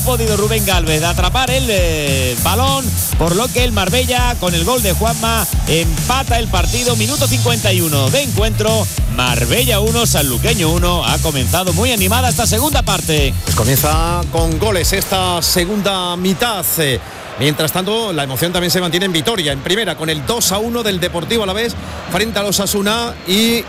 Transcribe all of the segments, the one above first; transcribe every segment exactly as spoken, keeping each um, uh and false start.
podido Rubén Gálvez atrapar el eh, balón, por lo que el Marbella, con el gol de Juanma, empata el partido. Minuto cincuenta y uno de encuentro. Marbella uno, Sanluqueño uno. Ha comenzado muy animada esta segunda parte. Pues comienza con goles esta segunda mitad. Eh, mientras tanto, la emoción también se mantiene en Vitoria, en primera, con el dos a uno del Deportivo Alavés frente a los Osasuna. Y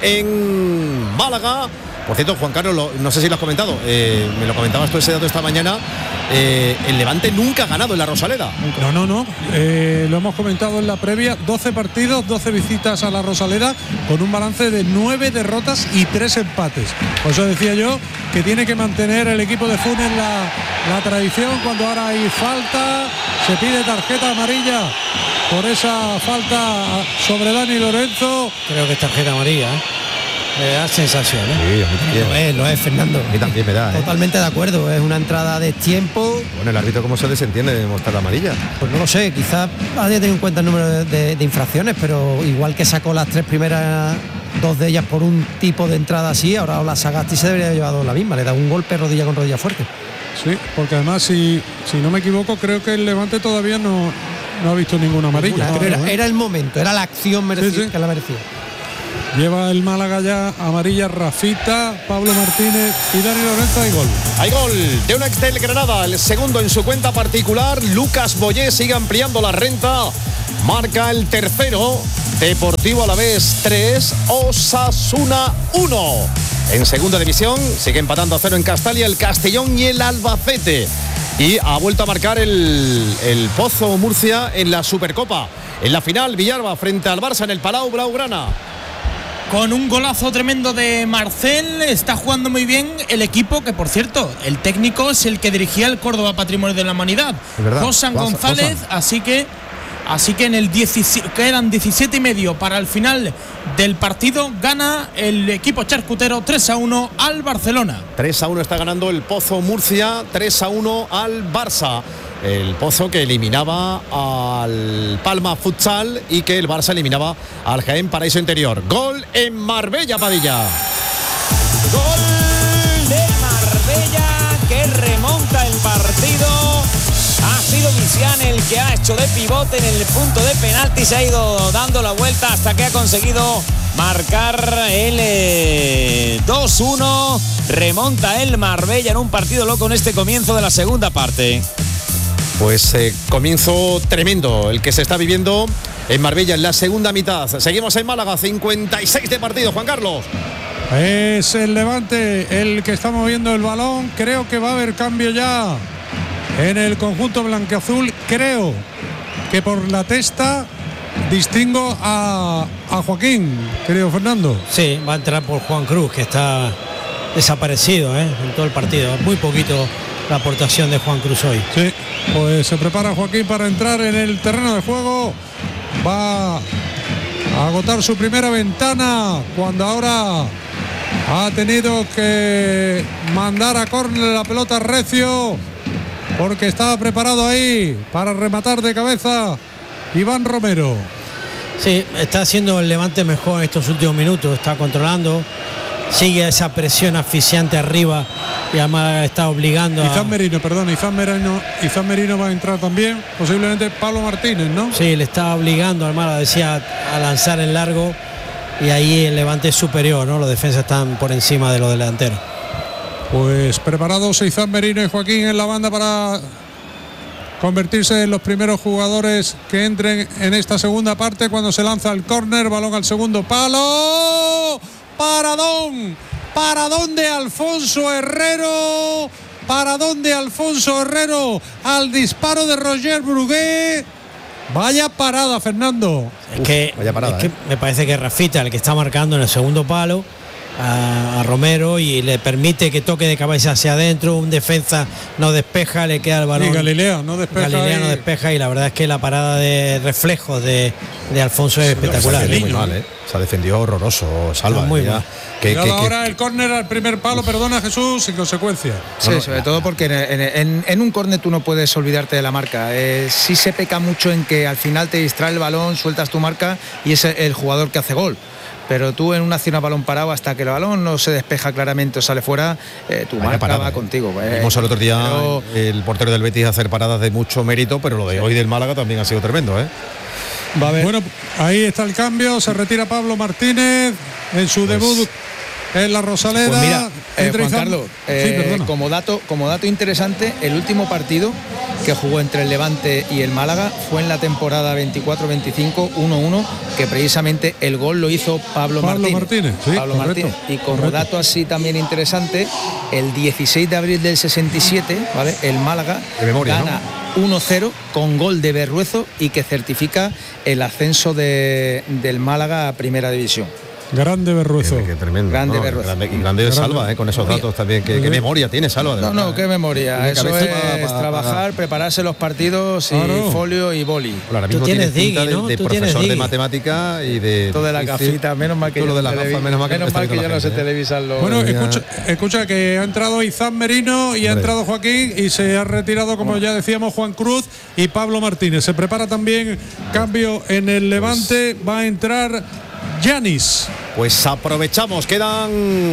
en Málaga, por cierto, Juan Carlos, lo, no sé si lo has comentado, eh, me lo comentabas tú ese dato esta mañana, eh, el Levante nunca ha ganado en la Rosaleda. No, no, no, eh, lo hemos comentado en la previa, doce partidos, doce visitas a la Rosaleda, con un balance de nueve derrotas y tres empates. Por eso decía yo que tiene que mantener el equipo de Funes la, la tradición. Cuando ahora hay falta, se pide tarjeta amarilla por esa falta sobre Dani Lorenzo. Creo que es tarjeta amarilla, ¿eh? Me da sensación, ¿eh? Sí, a mí también. Lo es, lo es, Fernando. A mí también me da, ¿eh? Totalmente de acuerdo, es una entrada de tiempo. Bueno, el árbitro cómo se desentiende de mostrar la amarilla. Pues no lo sé, quizás haya tenido en cuenta el número de, de, de infracciones, pero igual que sacó las tres primeras, dos de ellas por un tipo de entrada así, ahora la Sagasti se debería haber llevado la misma, le da un golpe rodilla con rodilla fuerte. Sí, porque además, si, si no me equivoco, creo que el Levante todavía no, no ha visto ninguna amarilla. Ninguna, creo, era, ¿eh? era el momento, era la acción merecida, Sí, sí. que la merecía. Lleva el Málaga ya amarilla Rafita, Pablo Martínez y Dani Lorenzo. Hay gol. Hay gol de un ex del Granada, el segundo en su cuenta particular. Lucas Boyé sigue ampliando la renta. Marca el tercero. Deportivo Alavés tres, Osasuna uno. En segunda división sigue empatando a cero en Castalia el Castellón y el Albacete. Y ha vuelto a marcar el, el Pozo Murcia en la Supercopa. En la final, Villalba frente al Barça en el Palau Blaugrana. Con un golazo tremendo de Marcel, está jugando muy bien el equipo, que por cierto, el técnico es el que dirigía el Córdoba Patrimonio de la Humanidad, Josan González, Josan. así que así que en el diecisiete, quedan diecisiete y medio para el final del partido, gana el equipo charcutero tres a uno al Barcelona. tres a uno está ganando el Pozo Murcia, tres a uno al Barça. El Pozo que eliminaba al Palma Futsal y que el Barça eliminaba al Jaén Paraíso Interior. Gol en Marbella, Padilla. Gol de Marbella que remonta el partido. Ha sido Misian el que ha hecho de pivote en el punto de penalti. Se ha ido dando la vuelta hasta que ha conseguido marcar el eh, dos uno. Remonta el Marbella en un partido loco en este comienzo de la segunda parte. Pues eh, comienzo tremendo el que se está viviendo en Marbella en la segunda mitad. Seguimos en Málaga, cincuenta y seis de partido, Juan Carlos. Es el Levante el que está moviendo el balón. Creo que va a haber cambio ya en el conjunto blanquiazul. Creo que por la testa distingo a, a Joaquín, querido Fernando. Sí, va a entrar por Juan Cruz, que está desaparecido, ¿eh? En todo el partido. Muy poquito la aportación de Juan Cruz hoy. Sí, pues se prepara Joaquín para entrar en el terreno de juego. Va a agotar su primera ventana cuando ahora ha tenido que mandar a córner la pelota recio, porque estaba preparado ahí para rematar de cabeza Iván Romero. Sí, está haciendo el Levante mejor en estos últimos minutos, está controlando, sigue esa presión asfixiante arriba y además está obligando a... Izan Merino, perdón, Izan Merino, Izan Merino va a entrar también, posiblemente Pablo Martínez, ¿no? Sí, le está obligando, Almada decía, a lanzar el largo, y ahí el Levante es superior, ¿no? Los defensas están por encima de los delanteros. Pues preparados Izan Merino y Joaquín en la banda para convertirse en los primeros jugadores que entren en esta segunda parte, cuando se lanza el córner, balón al segundo palo. Paradón, paradón de Alfonso Herrero, paradón de Alfonso Herrero al disparo de Roger Brugué. Vaya parada, Fernando. Es que, Uf, vaya parada, es que ¿eh? me parece que Rafita el que está marcando en el segundo palo a, a Romero, y le permite que toque de cabeza hacia adentro, un defensa no despeja, le queda el balón. Y Galilea no despeja. Galilea no y... despeja, y la verdad es que la parada de reflejos de, de Alfonso es espectacular. Se ha muy mal, ¿eh? Se ha defendido horroroso, Salva. No, muy ya. mal. Que, que, que, ahora el córner al primer palo, perdona Jesús, sin consecuencia. Sí, no, no, sobre no. todo porque en, en, en, en un córner tú no puedes olvidarte de la marca. Eh, sí se peca mucho en que al final te distrae el balón, sueltas tu marca y es el, el jugador que hace gol. pero tú en una acción a balón parado, hasta que el balón no se despeja claramente o sale fuera, eh, tu marca parada, va eh. contigo. Eh. Vimos el otro día pero, el portero del Betis hacer paradas de mucho mérito, pero lo de hoy del Málaga también ha sido tremendo, ¿eh? Va a ver. Bueno, ahí está el cambio, se retira Pablo Martínez en su pues, debut en la Rosaleda. Pues mira, eh, Juan Carlos, eh, sí, como dato, como dato interesante, el último partido que jugó entre el Levante y el Málaga fue en la temporada veinticuatro veinticinco, uno uno, que precisamente el gol lo hizo Pablo, Pablo Martínez. Martínez, sí, Pablo correcto, Martínez. Y como correcto. dato así también interesante, el dieciséis de abril del sesenta y siete, ¿vale? El Málaga de memoria, gana ¿no? uno cero con gol de Berruezo y que certifica el ascenso de, del Málaga a Primera División. Grande Berruezo. Qué, qué tremendo. Grande no, Berruezo. Grande, y grande, grande Salva, eh, con esos datos también. Qué, qué memoria tiene Salva. De no, verdad, no, qué memoria. eh. Eso es pa, pa, trabajar, pa, prepararse los partidos y claro. folio y boli. Ahora mismo tú tienes pinta digui, ¿no? de, de tú profesor de matemática y de... Todo de la gafita, menos mal que yo, de la gafa, menos mal que, menos mal que ya no se ¿eh? televisan los... Bueno, escucha, escucha que ha entrado Izan Merino y Hombre. ha entrado Joaquín y se ha retirado, como ya decíamos, Juan Cruz y Pablo Martínez. Se prepara también cambio en el Levante. Va a entrar Yanis. Pues aprovechamos, quedan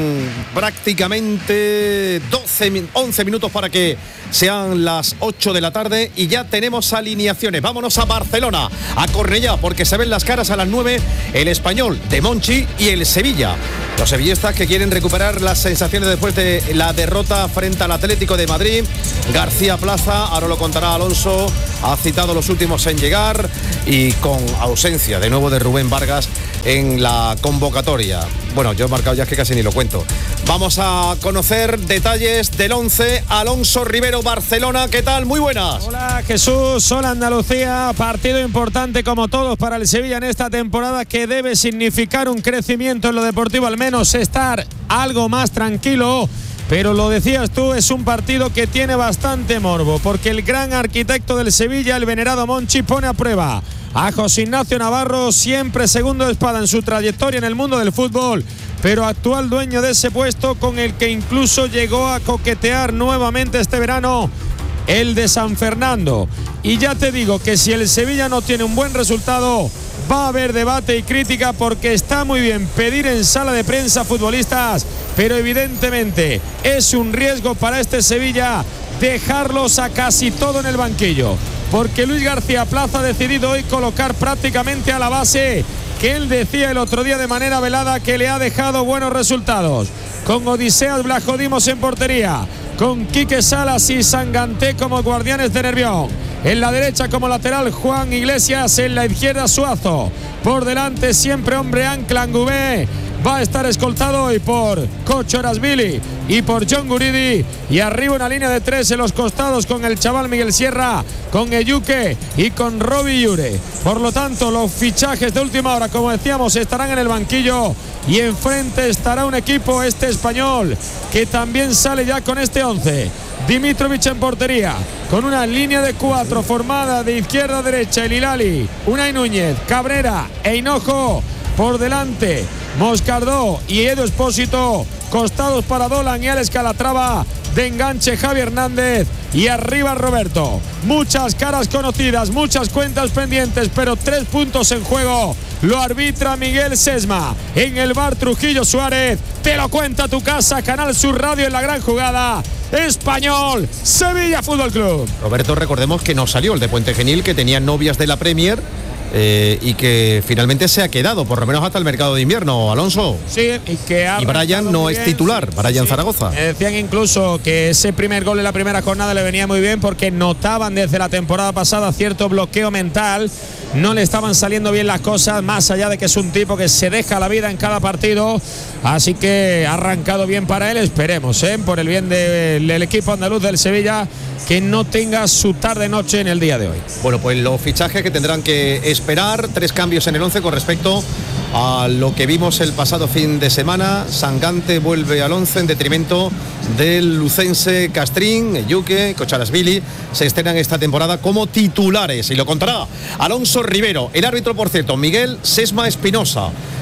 prácticamente doce, once minutos para que sean las ocho de la tarde y ya tenemos alineaciones. Vámonos a Barcelona, a Cornellá, porque se ven las caras a las nueve, el Español de Monchi y el Sevilla. Los sevillistas que quieren recuperar las sensaciones después de la derrota frente al Atlético de Madrid. García Plaza, ahora lo contará Alonso, ha citado los últimos en llegar y con ausencia de nuevo de Rubén Vargas en la convocatoria. Bueno, yo he marcado ya, es que casi ni lo cuento. Vamos a conocer detalles del once. Alonso Rivero, Barcelona, ¿qué tal? Muy buenas. Hola Jesús, hola Andalucía. Partido importante como todos para el Sevilla en esta temporada, que debe significar un crecimiento en lo deportivo, al menos estar algo más tranquilo. Pero lo decías tú, es un partido que tiene bastante morbo, porque el gran arquitecto del Sevilla, el venerado Monchi, pone a prueba a José Ignacio Navarro, siempre segundo de espada en su trayectoria en el mundo del fútbol, pero actual dueño de ese puesto, con el que incluso llegó a coquetear nuevamente este verano el de San Fernando. Y ya te digo que si el Sevilla no tiene un buen resultado, va a haber debate y crítica, porque está muy bien pedir en sala de prensa futbolistas, pero evidentemente es un riesgo para este Sevilla dejarlos a casi todo en el banquillo, porque Luis García Plaza ha decidido hoy colocar prácticamente a la base que él decía el otro día de manera velada que le ha dejado buenos resultados, con Odiseas Blajodimos en portería, con Quique Salas y Sanganté como guardianes de Nervión, en la derecha como lateral Juan Iglesias, en la izquierda Suazo, por delante siempre hombre ancla Angubé. Va a estar escoltado hoy por Cocho Erasbili y por John Guridi, y arriba una línea de tres en los costados con el chaval Miguel Sierra, con Eyuke y con Robbie Yure. Por lo tanto, los fichajes de última hora, como decíamos, estarán en el banquillo, y enfrente estará un equipo, este español, que también sale ya con este once. Dimitrovic en portería, con una línea de cuatro formada de izquierda a derecha, el Hilali, Unai Núñez, Cabrera e Hinojo. Por delante, Moscardó y Edu Espósito, costados para Dolan y Alex Calatrava, de enganche Javi Hernández, y arriba Roberto. Muchas caras conocidas, muchas cuentas pendientes, pero tres puntos en juego. Lo arbitra Miguel Sesma en el bar Trujillo Suárez. Te lo cuenta tu casa, Canal Sur Radio, en la gran jugada. Español, Sevilla Fútbol Club. Roberto, recordemos que no salió el de Puente Genil, que tenía novias de la Premier. Eh, y que finalmente se ha quedado, por lo menos hasta el mercado de invierno, Alonso. Sí, y que ha y Brian no es titular, Brian sí, Zaragoza. Me decían incluso que ese primer gol en la primera jornada le venía muy bien, porque notaban desde la temporada pasada cierto bloqueo mental, no le estaban saliendo bien las cosas, más allá de que es un tipo que se deja la vida en cada partido, así que ha arrancado bien para él. Esperemos, ¿eh? por el bien de, del equipo andaluz del Sevilla, que no tenga su tarde-noche en el día de hoy. Bueno, pues los fichajes que tendrán que esperar, tres cambios en el once con respecto a lo que vimos el pasado fin de semana. Sangante vuelve al once en detrimento del lucense Castrín. Yuque, Cocharasvili se estrenan esta temporada como titulares, y lo contará Alonso Rivero. El árbitro, por cierto, Miguel Sesma Espinosa.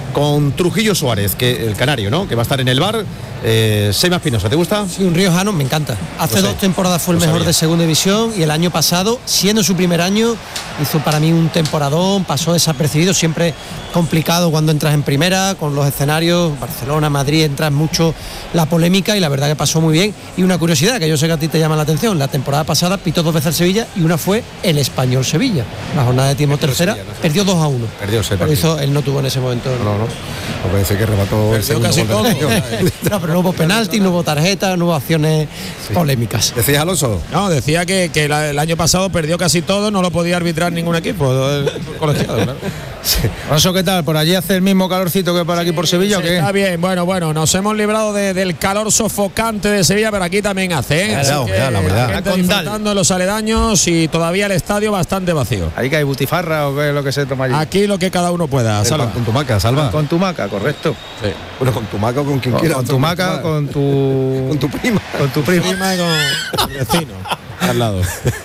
con Trujillo Suárez, que el canario, ¿no? Que va a estar en el bar. Eh, Sema Espinosa, ¿te gusta? Sí, un riojano, me encanta. Hace Lo dos sé. temporadas fue el Lo mejor sabía. de segunda división y el año pasado, siendo su primer año, hizo para mí un temporadón, pasó desapercibido, siempre complicado cuando entras en primera, con los escenarios, Barcelona, Madrid, entras mucho la polémica y la verdad que pasó muy bien. Y una curiosidad que yo sé que a ti te llama la atención, la temporada pasada pitó dos veces al Sevilla y una fue el Español Sevilla. La jornada de tiempo tercera, Sevilla, ¿no? perdió dos a uno. Perdió ese Pero partido. hizo, él no tuvo en ese momento. No, no. Me parece que remató el segundo casi gol del todo. Español. No, pero no hubo penalti, no hubo tarjeta, no hubo acciones polémicas. ¿Decías, Alonso? No, decía que, que la- el año pasado perdió casi todo, no lo podía arbitrar ningún equipo el colegiado, claro. Alonso, ¿qué tal? ¿Por allí hace el mismo calorcito que por aquí por Sevilla o qué? Está bien, bueno, bueno, nos hemos librado de- del calor sofocante de Sevilla, pero aquí también hace, ¿eh? Así La que humedad, la humedad. la gente Condal. disfrutando de los aledaños y todavía el estadio bastante vacío. ¿Ahí que hay butifarra o qué es lo que se toma allí? Aquí lo que cada uno pueda. Salva. Salva. Con tu maca, Salva. Con tu maca, correcto. Sí. Bueno, con tu maca o con quien Con, quiera. con tu maca, con tu. Con tu prima. Con tu prima. Prima y con el vecino al lado.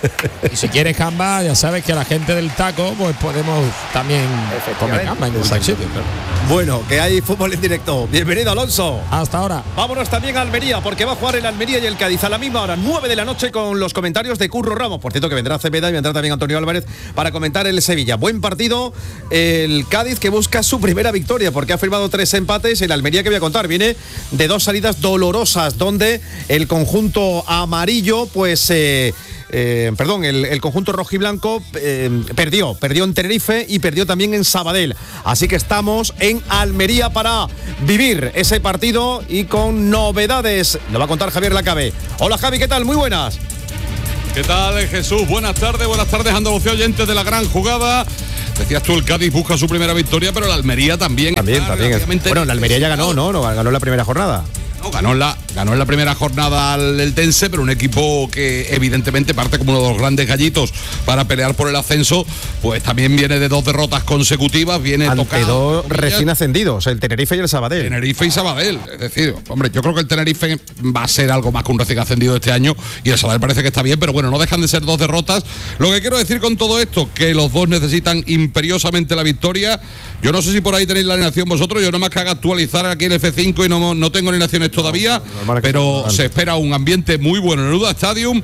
Y si quieres gamba, ya sabes que a la gente del taco, pues podemos también comer gamba en cualquier sitio. claro. Bueno, que hay fútbol en directo. Bienvenido, Alonso. Hasta ahora. Vámonos también a Almería, porque va a jugar el Almería y el Cádiz a la misma hora, nueve de la noche, con los comentarios de Curro Ramos. Por cierto, que vendrá Cepeda y vendrá también Antonio Álvarez para comentar el Sevilla. Buen partido, el Cádiz que busca su primera victoria, porque ha firmado tres empates. El Almería, que voy a contar, viene de dos salidas dolorosas, donde el conjunto amarillo, pues... Eh, Eh, perdón, el, el conjunto rojiblanco eh, perdió, perdió en Tenerife y perdió también en Sabadell. Así que estamos en Almería para vivir ese partido y con novedades. Lo va a contar Javier Lacabe. Hola Javi, ¿qué tal? Muy buenas. ¿Qué tal, Jesús? Buenas tardes, buenas tardes, Andalucía, oyentes de la gran jugada. Decías tú, el Cádiz busca su primera victoria, pero la Almería también. También, está también. relativamente Bueno, la Almería ya ganó, ¿no? ¿no? Ganó la primera jornada. No, ganó, en la, ganó en la primera jornada al Eltense, pero un equipo que evidentemente parte como uno de los grandes gallitos para pelear por el ascenso, pues también viene de dos derrotas consecutivas, viene Ante tocado. dos recién ascendidos, el Tenerife y el Sabadell. Tenerife y Sabadell. Es decir, hombre, yo creo que el Tenerife va a ser algo más que un recién ascendido este año y el Sabadell parece que está bien, pero bueno, no dejan de ser dos derrotas. Lo que quiero decir con todo esto, que los dos necesitan imperiosamente la victoria. Yo no sé si por ahí tenéis la alineación vosotros, yo no más que haga actualizar aquí el F cinco y no, no tengo alineaciones todavía, normal que pero sea se espera un ambiente muy bueno en el Uda Stadium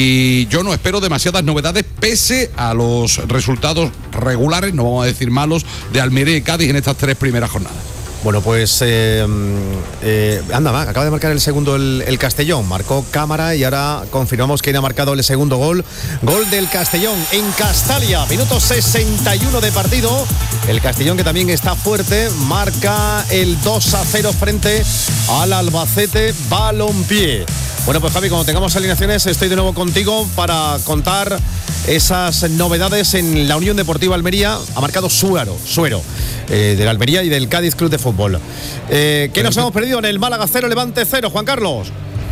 y yo no espero demasiadas novedades pese a los resultados regulares, no vamos a decir malos, de Almería y Cádiz en estas tres primeras jornadas. Bueno, pues eh, eh, anda, va, acaba de marcar el segundo el, el Castellón, marcó Cámara y ahora confirmamos quién ha marcado el segundo gol. Gol del Castellón en Castalia, minuto sesenta y uno de partido. El Castellón, que también está fuerte, marca el dos a cero frente al Albacete Balompié. Bueno, pues Javi, cuando tengamos alineaciones estoy de nuevo contigo para contar esas novedades en la Unión Deportiva Almería. Ha marcado Suero, Suero eh, del Almería y del Cádiz Club de Fútbol. Eh, ¿Qué nos hemos perdido en el Málaga cero, Levante cero, Juan Carlos?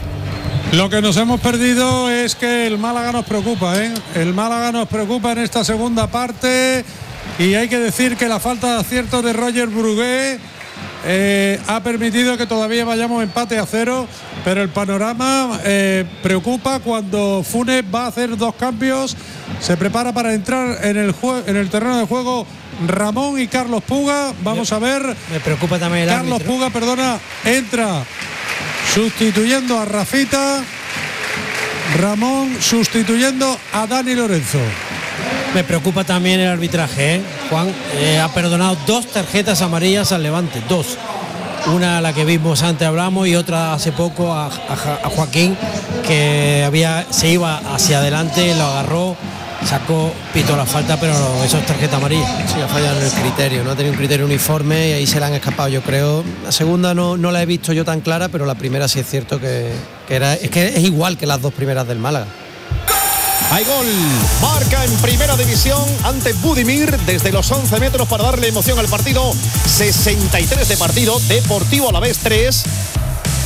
Lo que nos hemos perdido es que el Málaga nos preocupa, ¿eh? El Málaga nos preocupa en esta segunda parte y hay que decir que la falta de acierto de Roger Brugué Eh, ha permitido que todavía vayamos empate a cero, pero el panorama eh, preocupa cuando Funes va a hacer dos cambios, se prepara para entrar en el, en el terreno de juego Ramón y Carlos Puga. Vamos a ver. Me preocupa también el Carlos árbitro. Puga, perdona, entra sustituyendo a Rafita, Ramón sustituyendo a Dani Lorenzo. Me preocupa también el arbitraje, ¿eh? Juan eh, ha perdonado dos tarjetas amarillas al Levante, dos. Una la que vimos antes hablamos y otra hace poco a, a, a Joaquín, que había se iba hacia adelante, lo agarró, sacó, pitó la falta, pero eso es tarjeta amarilla. Sí, ha fallado en el criterio, no ha tenido un criterio uniforme y ahí se le han escapado, yo creo. La segunda no, no la he visto yo tan clara, pero la primera sí es cierto que, que era, es que es igual que las dos primeras del Málaga. Hay gol, marca en primera división ante Budimir desde los once metros para darle emoción al partido. sesenta y tres de partido, Deportivo Alavés tres,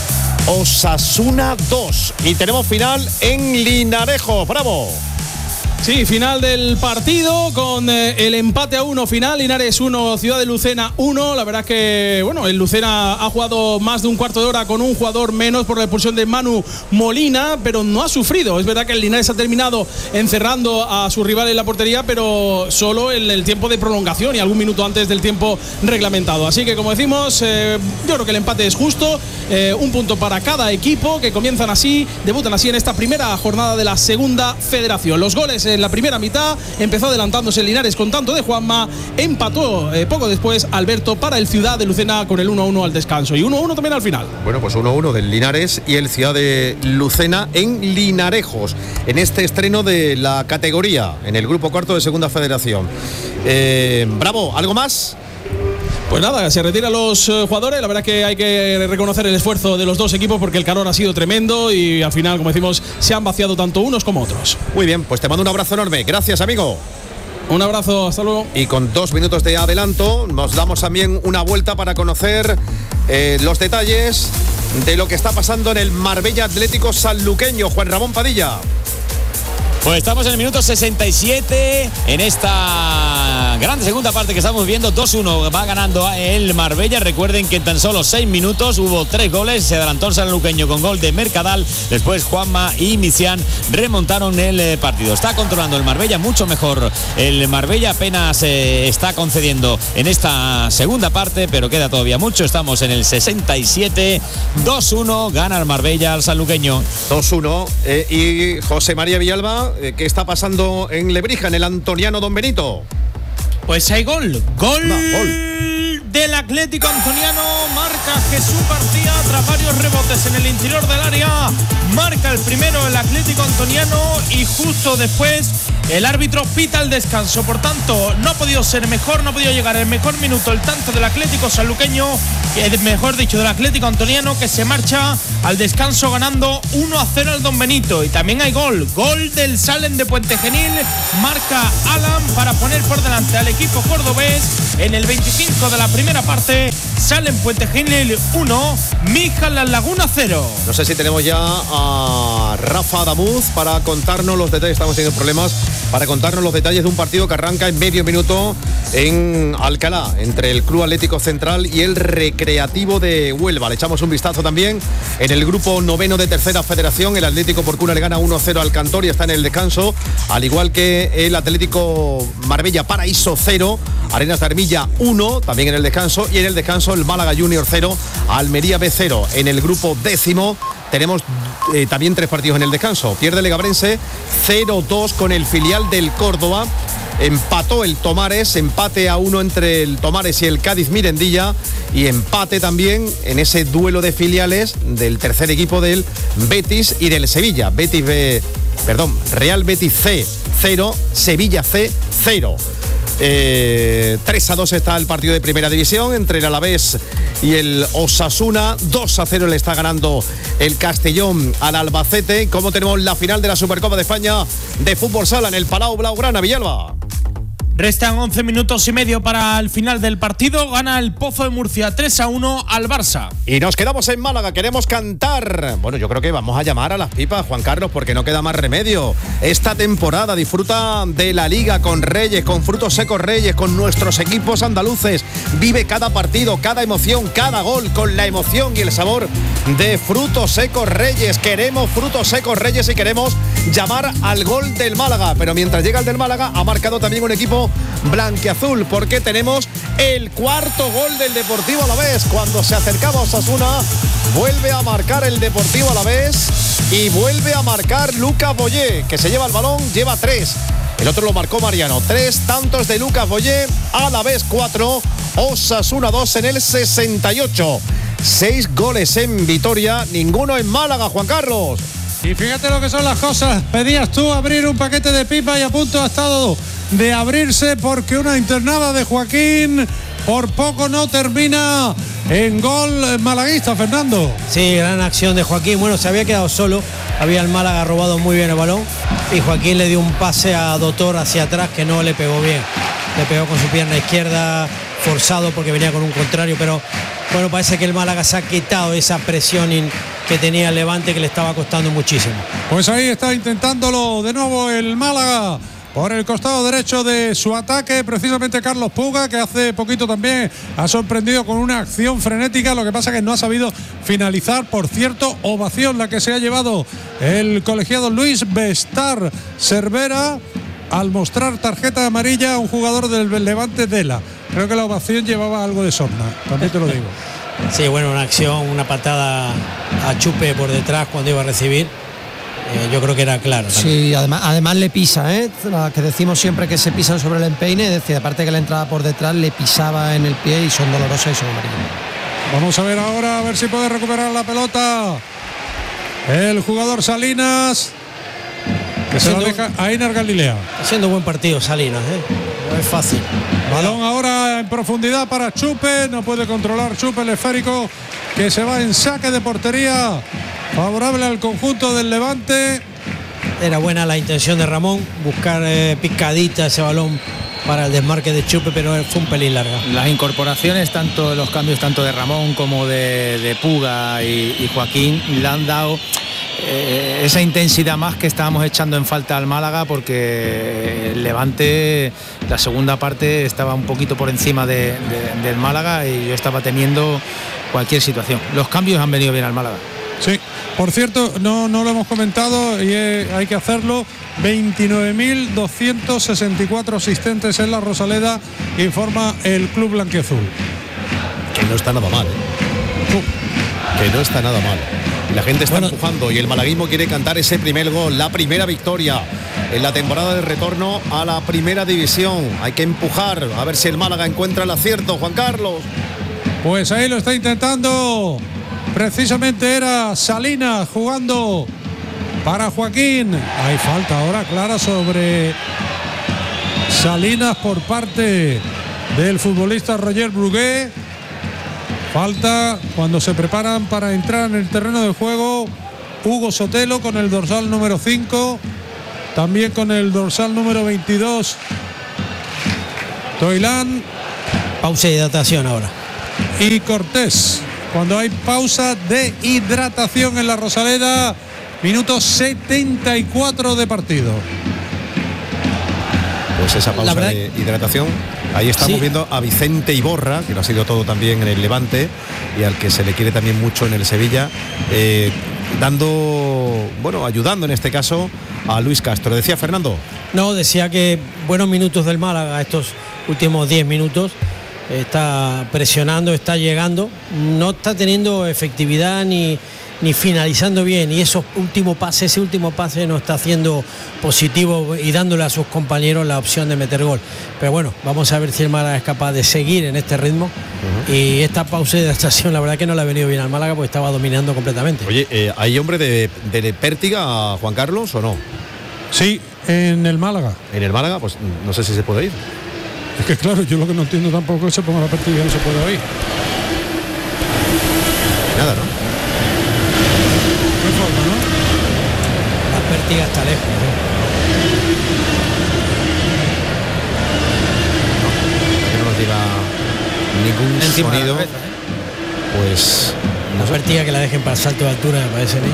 Osasuna dos. Y tenemos final en Linarejo, bravo. Sí, final del partido con eh, el empate a uno final. Linares uno, Ciudad de Lucena uno. La verdad es que, bueno, el Lucena ha jugado más de un cuarto de hora con un jugador menos por la expulsión de Manu Molina, pero no ha sufrido. Es verdad que el Linares ha terminado encerrando a su rival en la portería, pero solo en el tiempo de prolongación y algún minuto antes del tiempo reglamentado. Así que, como decimos, eh, yo creo que el empate es justo. Eh, un punto para cada equipo, que comienzan así, debutan así en esta primera jornada de la segunda federación. Los goles en la primera mitad, empezó adelantándose el Linares con tanto de Juanma, empató eh, poco después Alberto para el Ciudad de Lucena con el uno a uno al descanso y uno a uno también al final. Bueno, pues uno a uno del Linares y el Ciudad de Lucena en Linarejos, en este estreno de la categoría, en el grupo cuarto de segunda federación. Eh, bravo, ¿algo más? Pues nada, se retiran los eh, jugadores. La verdad es que hay que reconocer el esfuerzo de los dos equipos porque el calor ha sido tremendo y al final, como decimos, se han vaciado tanto unos como otros. Muy bien, pues te mando un abrazo enorme. Gracias, amigo. Un abrazo, hasta luego. Y con dos minutos de adelanto, nos damos también una vuelta para conocer eh, los detalles de lo que está pasando en el Marbella Atlético Sanluqueño. Juan Ramón Padilla. Pues estamos en el minuto sesenta y siete en esta gran segunda parte que estamos viendo. dos uno va ganando el Marbella. Recuerden que en tan solo seis minutos hubo tres goles. Se adelantó el sanluqueño con gol de Mercadal. Después Juanma y Misián remontaron el partido. Está controlando el Marbella mucho mejor. El Marbella apenas eh, está concediendo en esta segunda parte, pero queda todavía mucho. Estamos en el sesenta y siete. dos uno gana el Marbella al sanluqueño. dos uno. Eh, y José María Villalba, ¿qué está pasando en Lebrija, en el Antoniano Don Benito? Pues hay gol, gol, no, gol del Atlético Antoniano, marca Jesús García tras varios rebotes en el interior del área, marca el primero el Atlético Antoniano y justo después el árbitro pita el descanso. Por tanto, no ha podido ser mejor, no ha podido llegar el mejor minuto el tanto del Atlético sanluqueño, mejor dicho del Atlético Antoniano, que se marcha al descanso ganando uno a cero al Don Benito. Y también hay gol, gol del Salen de Puente Genil, marca Alan para poner por delante al equipo cordobés en el veinticinco de la primera parte. Salen Puente Genil uno, Mijas La Laguna cero. No sé si tenemos ya a Rafa Damuz para contarnos los detalles. Estamos teniendo problemas para contarnos los detalles de un partido que arranca en medio minuto en Alcalá, entre el Club Atlético Central y el Recreativo de Huelva. Le echamos un vistazo también en el grupo noveno de tercera federación. El Atlético Porcuna le gana uno a cero al Cantoria, está en el descanso, al igual que el Atlético Marbella Paraíso cero, Arenas de Armilla uno, también en el descanso, y en el descanso el Málaga Junior cero, Almería B cero. En el grupo décimo tenemos eh, también tres partidos en el descanso. Pierde el Legabrense cero dos con el filial del Córdoba. Empató el Tomares, empate a uno entre el Tomares y el Cádiz Mirendilla, y empate también en ese duelo de filiales del tercer equipo del Betis y del Sevilla. Betis B, perdón, Real Betis C cero, Sevilla C cero. Eh, tres a dos está el partido de primera división entre el Alavés y el Osasuna. dos a cero le está ganando el Castellón al Albacete. ¿Cómo tenemos la final de la Supercopa de España de Fútbol Sala en el Palau Blaugrana, Villalba? Restan once minutos y medio para el final del partido. Gana el Pozo de Murcia tres a uno al Barça. Y nos quedamos en Málaga, queremos cantar. Bueno, yo creo que vamos a llamar a las pipas, Juan Carlos, porque no queda más remedio. Esta temporada disfruta de la Liga con Reyes, con Frutos Secos Reyes, con nuestros equipos andaluces. Vive cada partido, cada emoción, cada gol, con la emoción y el sabor de Frutos Secos Reyes. Queremos Frutos Secos Reyes y queremos llamar al gol del Málaga. Pero mientras llega el del Málaga, ha marcado también un equipo blanquiazul, porque tenemos el cuarto gol del Deportivo Alavés. Cuando se acercaba Osasuna, vuelve a marcar el Deportivo Alavés y vuelve a marcar Lucas Boyé, que se lleva el balón, lleva tres. El otro lo marcó Mariano. Tres tantos de Lucas Boyé, Alavés cuatro, Osasuna dos en el sesenta y ocho. Seis goles en Vitoria, ninguno en Málaga, Juan Carlos. Y fíjate lo que son las cosas. Pedías tú abrir un paquete de pipa y a punto ha estado de abrirse, porque una internada de Joaquín por poco no termina en gol malaguista, Fernando. Sí, gran acción de Joaquín. Bueno, se había quedado solo, había el Málaga robado muy bien el balón y Joaquín le dio un pase a Dotor hacia atrás que no le pegó bien. Le pegó con su pierna izquierda, forzado porque venía con un contrario, pero bueno, parece que el Málaga se ha quitado esa presión in, que tenía el Levante, que le estaba costando muchísimo. Pues ahí está intentándolo de nuevo el Málaga. Por el costado derecho de su ataque, precisamente Carlos Puga, que hace poquito también ha sorprendido con una acción frenética. Lo que pasa que no ha sabido finalizar. Por cierto, ovación la que se ha llevado el colegiado Luis Bestar Cervera al mostrar tarjeta amarilla a un jugador del Levante, Dela. Creo que la ovación llevaba algo de sorna, también te lo digo. Sí, bueno, una acción, una patada a Chupe por detrás cuando iba a recibir. Eh, yo creo que era claro. También. Sí, además, además le pisa, ¿eh? La que decimos siempre que se pisan sobre el empeine, es decir, aparte que la entrada por detrás le pisaba en el pie y son dolorosas y son amarillas. Vamos a ver ahora, a ver si puede recuperar la pelota el jugador Salinas, que se la deja a Einar Galilea. Haciendo buen partido Salinas, ¿eh? No es fácil. Balón ahora en profundidad para Chupe, no puede controlar Chupe el esférico, que se va en saque de portería. Favorable al conjunto del Levante. Era buena la intención de Ramón, buscar eh, picadita ese balón para el desmarque de Chupe, pero fue un pelín larga. Las incorporaciones, tanto los cambios tanto de Ramón como de, de Puga y, y Joaquín, le han dado eh, esa intensidad más que estábamos echando en falta al Málaga, porque el Levante, la segunda parte, estaba un poquito por encima de, de, del Málaga y yo estaba temiendo cualquier situación. Los cambios han venido bien al Málaga. Sí, por cierto, no, no lo hemos comentado y eh, hay que hacerlo. veintinueve mil doscientos sesenta y cuatro asistentes en la Rosaleda, informa el club blanquiazul. Que no está nada mal, ¿eh? Uh. Que no está nada mal. La gente está bueno, empujando y el malaguismo quiere cantar ese primer gol, la primera victoria en la temporada de retorno a la primera división. Hay que empujar, a ver si el Málaga encuentra el acierto, Juan Carlos. Pues ahí lo está intentando. Precisamente era Salinas jugando para Joaquín. Hay falta ahora clara sobre Salinas por parte del futbolista Roger Brugué. Falta cuando se preparan para entrar en el terreno de juego Hugo Sotelo con el dorsal número cinco. También con el dorsal número veintidós Toilán. Pausa de hidratación ahora. Y Cortés. Cuando hay pausa de hidratación en la Rosaleda, minuto setenta y cuatro de partido. Pues esa pausa de hidratación, ahí estamos sí. viendo a Vicente Iborra, que lo ha sido todo también en el Levante y al que se le quiere también mucho en el Sevilla, eh, dando, bueno, ayudando en este caso a Luis Castro. ¿Decía Fernando? No, decía que buenos minutos del Málaga, estos últimos diez minutos. Está presionando, está llegando, no está teniendo efectividad ni, ni finalizando bien, y esos últimos pases, ese último pase no está haciendo positivo y dándole a sus compañeros la opción de meter gol. Pero bueno, vamos a ver si el Málaga es capaz de seguir en este ritmo. Uh-huh. Y esta pausa de estación, la verdad que no le ha venido bien al Málaga porque estaba dominando completamente. Oye, eh, ¿hay hombre de, de Pértiga, Juan Carlos, o no? Sí, en el Málaga. En el Málaga, pues no sé si se puede ir. Es que claro, yo lo que no entiendo tampoco es que se ponga la Pértiga y no se puede oír. Nada, ¿no? No forma, ¿no? La Pértiga está lejos, ¿no? No, que no nos diga ningún Encima sonido. Cabeza, ¿eh? Pues... La no Pértiga sé. Que la dejen para el salto de altura, me parece a mí.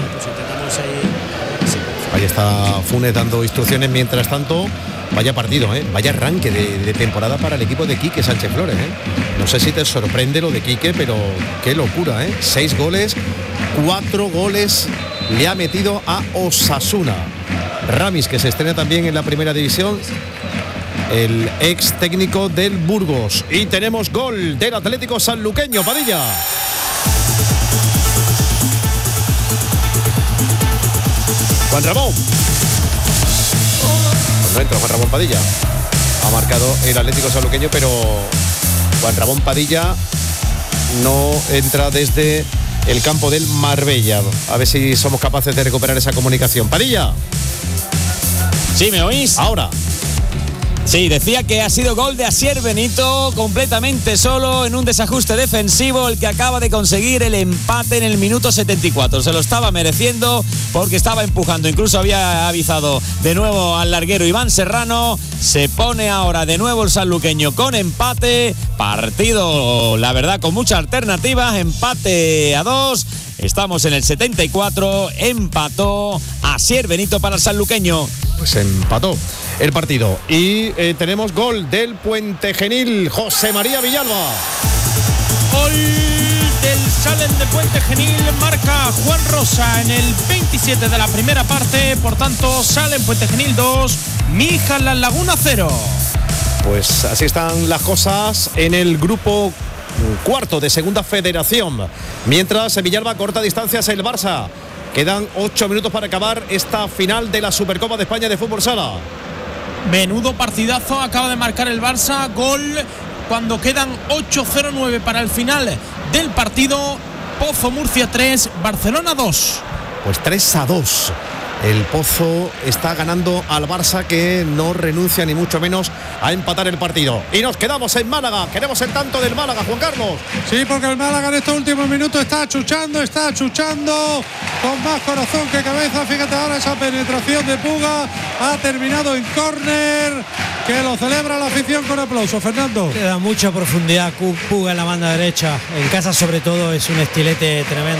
Ahí está Funes dando instrucciones mientras tanto. Vaya partido, ¿eh? Vaya arranque de, de temporada para el equipo de Quique Sánchez Flores, ¿eh? No sé si te sorprende lo de Quique, pero qué locura, ¿eh? Seis goles, cuatro goles le ha metido a Osasuna. Ramis, que se estrena también en la primera división, el ex técnico del Burgos. Y tenemos gol del Atlético Sanluqueño, Padilla. Juan Ramón. No entra Juan Ramón Padilla. Ha marcado el Atlético Sanluqueño, pero Juan Ramón Padilla no entra desde el campo del Marbella. A ver si somos capaces de recuperar esa comunicación. Padilla. Sí, ¿me oís? Ahora. Sí, decía que ha sido gol de Asier Benito, completamente solo en un desajuste defensivo, el que acaba de conseguir el empate en el minuto setenta y cuatro. Se lo estaba mereciendo porque estaba empujando, incluso había avisado de nuevo al larguero Iván Serrano. Se pone ahora de nuevo el sanluqueño con empate, partido, la verdad, con muchas alternativas, empate a dos. Estamos en el setenta y cuatro, empató Asier Benito para el sanluqueño. Pues empató el partido. Y eh, tenemos gol del Puente Genil, José María Villalba. Gol del Salen de Puente Genil, marca Juan Rosa en el veintisiete de la primera parte. Por tanto, Salen Puente Genil dos, Mijas La Laguna cero. Pues así están las cosas en el grupo cuarto de Segunda Federación. Mientras en Villalba corta distancias el Barça. Quedan ocho minutos para acabar esta final de la Supercopa de España de Fútbol Sala. Menudo partidazo acaba de marcar el Barça. Gol cuando quedan ocho cero nueve para el final del partido. Pozo Murcia tres, Barcelona dos. Pues tres a dos. El Pozo está ganando al Barça, que no renuncia ni mucho menos a empatar el partido. Y nos quedamos en Málaga. Queremos el tanto del Málaga, Juan Carlos. Sí, porque el Málaga en estos últimos minutos está achuchando, está achuchando con más corazón que cabeza. Fíjate ahora esa penetración de Puga. Ha terminado en córner, que lo celebra la afición con aplauso. Fernando. Le da mucha profundidad Puga en la banda derecha. En casa sobre todo es un estilete tremendo.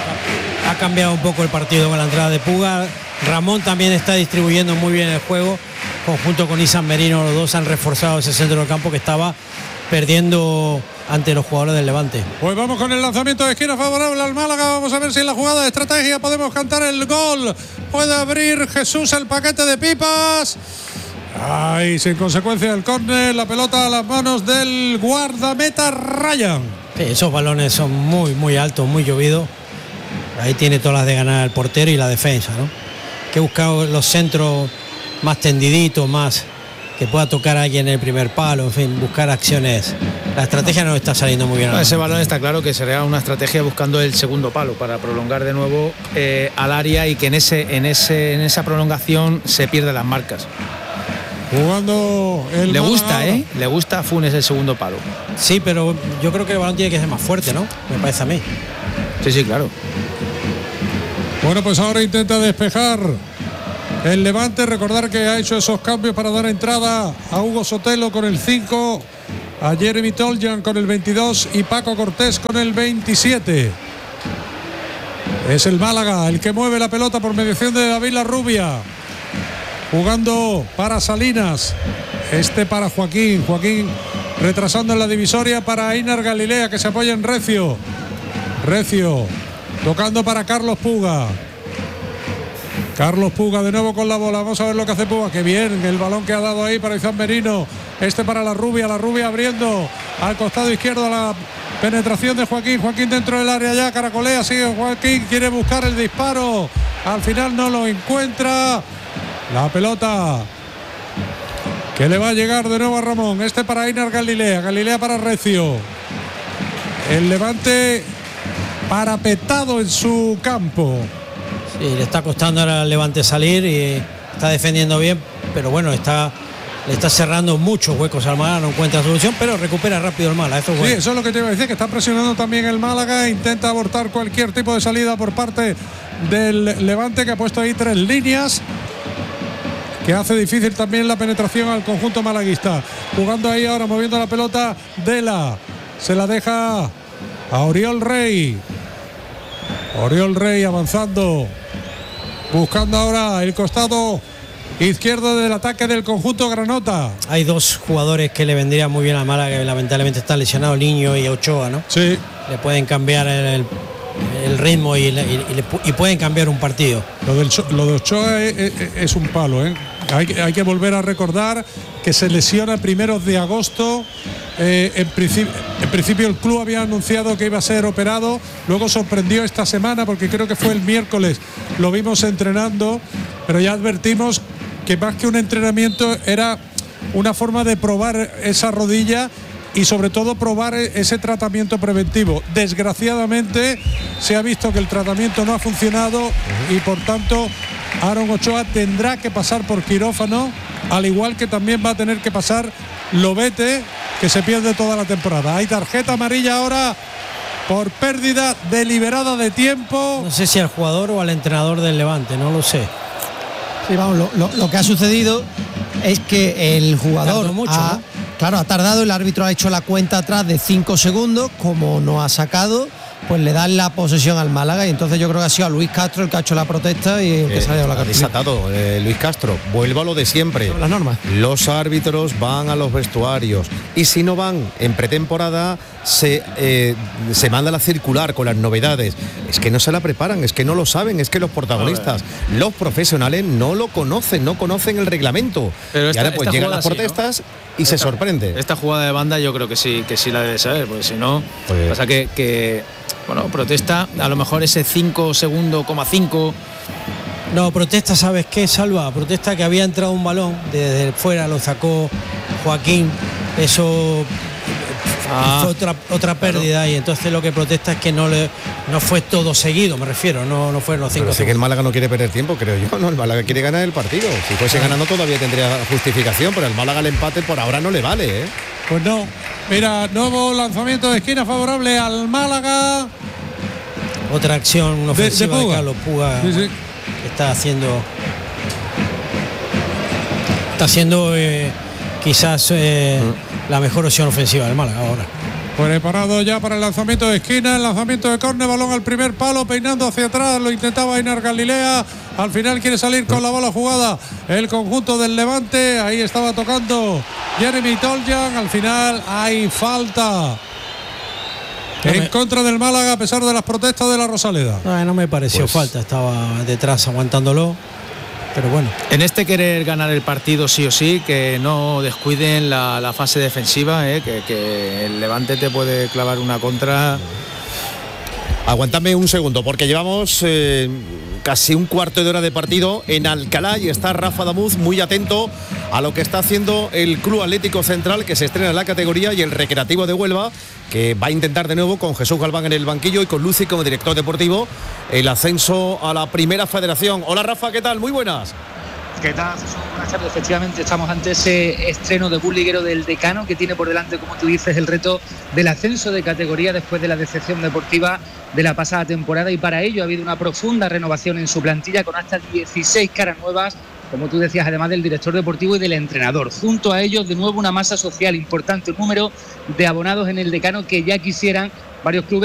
Ha cambiado un poco el partido con la entrada de Puga. Ramón también está distribuyendo muy bien el juego, conjunto con Isan Merino. Los dos han reforzado ese centro del campo que estaba perdiendo ante los jugadores del Levante. Pues vamos con el lanzamiento de esquina favorable al Málaga. Vamos a ver si en la jugada de estrategia podemos cantar el gol. Puede abrir Jesús el paquete de pipas. Ay, sin consecuencia del córner, la pelota a las manos del guardameta Ryan. Sí, esos balones son muy, muy altos, muy llovidos. Ahí tiene todas las de ganar el portero y la defensa, ¿no? Que busca los centros más tendiditos, más que pueda tocar a alguien en el primer palo, en fin, buscar acciones. La estrategia no está saliendo muy bien. No, ese balón está claro que sería una estrategia buscando el segundo palo para prolongar de nuevo eh, al área, y que en ese, en ese, en esa prolongación se pierden las marcas. Jugando el Le gusta, ¿eh? Le gusta a Funes el segundo palo. Sí, pero yo creo que el balón tiene que ser más fuerte, ¿no? Me parece a mí. Sí, sí, claro. Bueno, pues ahora intenta despejar el Levante. Recordar que ha hecho esos cambios para dar entrada a Hugo Sotelo con el cinco, a Jeremy Toljan con el veintidós y Paco Cortés con el veintisiete. Es el Málaga el que mueve la pelota por mediación de David Larrubia. Jugando para Salinas. Este para Joaquín. Joaquín retrasando en la divisoria para Einar Galilea, que se apoya en Recio. Recio tocando para Carlos Puga. Carlos Puga de nuevo con la bola. Vamos a ver lo que hace Puga. Qué bien el balón que ha dado ahí para Izan Merino. Este para la Rubia. La Rubia abriendo al costado izquierdo la penetración de Joaquín. Joaquín dentro del área ya. Caracolea. Sigue Joaquín. Quiere buscar el disparo. Al final no lo encuentra. La pelota que le va a llegar de nuevo a Ramón. Este para Einar Galilea. Galilea para Recio. El Levante parapetado en su campo. Sí, le está costando ahora al Levante salir y está defendiendo bien, pero bueno, está le está cerrando muchos huecos al Málaga, no encuentra solución, pero recupera rápido el Málaga. Eso es bueno. Sí, eso es lo que te iba a decir, que está presionando también el Málaga, intenta abortar cualquier tipo de salida por parte del Levante, que ha puesto ahí tres líneas, que hace difícil también la penetración al conjunto malaguista. Jugando ahí ahora, moviendo la pelota, Dela se la deja a Oriol Rey. Oriol Rey avanzando, buscando ahora el costado izquierdo del ataque del conjunto granota. Hay dos jugadores que le vendrían muy bien a Málaga, que lamentablemente están lesionados, Niño y Ochoa, ¿no? Sí. Le pueden cambiar el, el ritmo y, le, y, le, y pueden cambiar un partido. Lo, del, lo de Ochoa es, es, es un palo, ¿eh? Hay, hay que volver a recordar que se lesiona primeros de agosto. Eh, en, principio, en principio el club había anunciado que iba a ser operado, luego sorprendió esta semana porque creo que fue el miércoles, lo vimos entrenando, pero ya advertimos que más que un entrenamiento era una forma de probar esa rodilla y sobre todo probar ese tratamiento preventivo. Desgraciadamente se ha visto que el tratamiento no ha funcionado y por tanto Aaron Ochoa tendrá que pasar por quirófano, al igual que también va a tener que pasar Lobete, que se pierde toda la temporada. Hay tarjeta amarilla ahora por pérdida deliberada de tiempo. No sé si al jugador o al entrenador del Levante, no lo sé. Sí, vamos, lo, lo, lo que ha sucedido es que el jugador mucho, ha, ¿no? claro, ha tardado, el árbitro ha hecho la cuenta atrás de cinco segundos, como no ha sacado, pues le dan la posesión al Málaga, y entonces yo creo que ha sido a Luis Castro el que ha hecho la protesta y el que eh, se ha llevado la cartulina. Desatado, eh, Luis Castro, vuelvo a lo de siempre. Las normas. Los árbitros van a los vestuarios y si no van en pretemporada se, eh, se manda la circular con las novedades. Es que no se la preparan, es que no lo saben, es que los protagonistas, los profesionales no lo conocen, no conocen el reglamento. Pero esta, y ahora pues llegan las sí, protestas, ¿no? Y esta, se sorprende. Esta jugada de banda yo creo que sí, que sí la debe saber, porque si no, pues, pasa que, que bueno, protesta, a lo mejor ese cinco segundo, coma cinco. No, protesta, ¿sabes qué, Salva? Protesta que había entrado un balón, desde fuera lo sacó Joaquín, eso ah, fue otra, otra pérdida, claro. Y entonces lo que protesta es que no le no fue todo seguido, me refiero, no, no fueron los cinco. Pero sí que el Málaga no quiere perder tiempo, creo yo, no, el Málaga quiere ganar el partido. Si fuese ah. ganando todavía tendría justificación, pero el Málaga el empate por ahora no le vale, ¿eh? Pues no. Mira, nuevo lanzamiento de esquina favorable al Málaga. Otra acción ofensiva de, de, de Carlos Puga. Sí, sí. Está haciendo está haciendo eh, quizás eh, mm. la mejor opción ofensiva del Málaga ahora. Preparado ya para el lanzamiento de esquina, el lanzamiento de córner, balón al primer palo, peinando hacia atrás, lo intentaba Ainar Galilea, al final quiere salir con la bola jugada el conjunto del Levante, ahí estaba tocando Jeremy Toljan, al final hay falta no en me... contra del Málaga a pesar de las protestas de la Rosaleda. No, no me pareció pues... falta, estaba detrás aguantándolo. Pero bueno, en este querer ganar el partido sí o sí, que no descuiden la, la fase defensiva, ¿eh? que, que el Levante te puede clavar una contra. Aguántame un segundo, porque llevamos eh, casi un cuarto de hora de partido en Alcalá y está Rafa Damuz muy atento a lo que está haciendo el Club Atlético Central, que se estrena en la categoría, y el Recreativo de Huelva, que va a intentar de nuevo con Jesús Galván en el banquillo y con Luci como director deportivo el ascenso a la Primera Federación. Hola Rafa, ¿qué tal? Muy buenas. ¿Qué tal? Buenas tardes. Efectivamente, estamos ante ese estreno debut liguero del Decano, que tiene por delante, como tú dices, el reto del ascenso de categoría después de la decepción deportiva de la pasada temporada, y para ello ha habido una profunda renovación en su plantilla con hasta dieciséis caras nuevas, como tú decías, además del director deportivo y del entrenador. Junto a ellos, de nuevo, una masa social importante, un número de abonados en el Decano que ya quisieran varios clubes